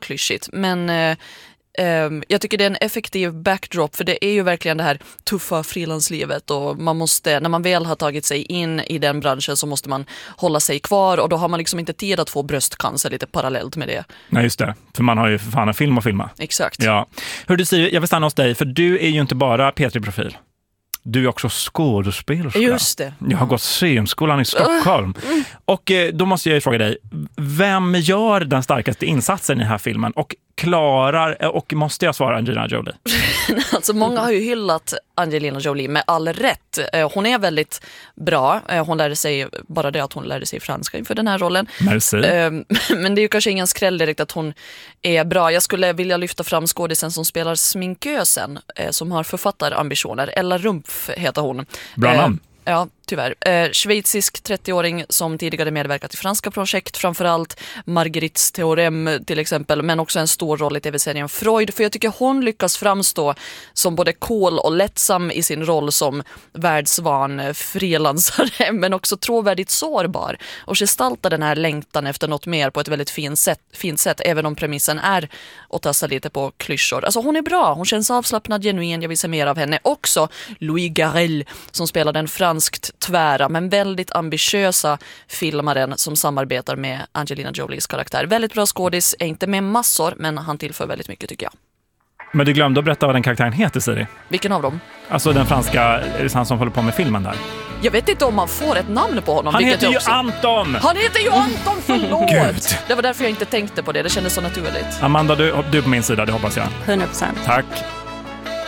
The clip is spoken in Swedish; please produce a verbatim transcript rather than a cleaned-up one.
klyschigt. Men eh, eh, jag tycker det är en effektiv backdrop, för det är ju verkligen det här tuffa frilanslivet, och man måste, när man väl har tagit sig in i den branschen så måste man hålla sig kvar, och då har man liksom inte tid att få bröstcancer lite parallellt med det. Nej, just det. För man har ju för fan en film att filma. Exakt. Ja. Hör du, Siri, jag vill stanna hos dig, för du är ju inte bara P tre-profil. Du är också skådespelerska. Just det. Jag har gått scenskolan i Stockholm. Mm. Och eh, då måste jag ju fråga dig, vem gör den starkaste insatsen i den här filmen? Och klarar, och måste jag svara Angelina Jolie? Alltså många har ju hyllat Angelina Jolie med all rätt. Hon är väldigt bra. Hon lärde sig, bara det att hon lärde sig franska inför den här rollen. Merci. Men det är ju kanske ingen skräll direkt att hon är bra. Jag skulle vilja lyfta fram skådisen som spelar sminkösen, som har författarambitioner. Ella Rumpf heter hon. Bra namn. Ja, tyvärr. Eh, schweizisk trettioåring som tidigare medverkat i franska projekt, framförallt Marguerites teorem till exempel, men också en stor roll i tv-serien Freud, för jag tycker hon lyckas framstå som både cool och lättsam i sin roll som världsvan frilansare, men också trovärdigt sårbar, och gestaltar den här längtan efter något mer på ett väldigt fint sätt, fint sätt även om premissen är att tassa lite på klyschor. Alltså hon är bra, hon känns avslappnad, genuin, jag vill se mer av henne. Också Louis Garrel som spelar den franskt tvära men väldigt ambitiösa filmaren som samarbetar med Angelina Jolies karaktär. Väldigt bra skådis, är inte med massor, men han tillför väldigt mycket tycker jag. Men du glömde att berätta vad den karaktären heter, Siri. Vilken av dem? Alltså den franska, är det han som håller på med filmen där? Jag vet inte om man får ett namn på honom. Han heter ju också... Anton! Han heter ju Anton, förlåt! Gud. Det var därför jag inte tänkte på det, det kändes så naturligt. Amanda, du, du är på min sida, det hoppas jag. hundra procent. Tack.